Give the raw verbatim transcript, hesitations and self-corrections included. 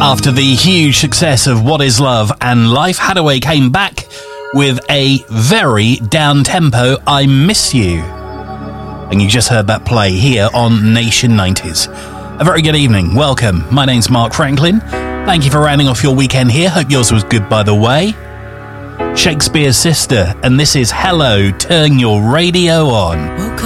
After the huge success of What Is Love and Life, Haddaway came back with a very down-tempo I Miss You. And you just heard that play here on Nation nineties. A very good evening. Welcome. My name's Mark Franklin. Thank you for rounding off your weekend here. Hope yours was good, by the way. Shakespeare's Sister, and this is Hello, Turn Your Radio On.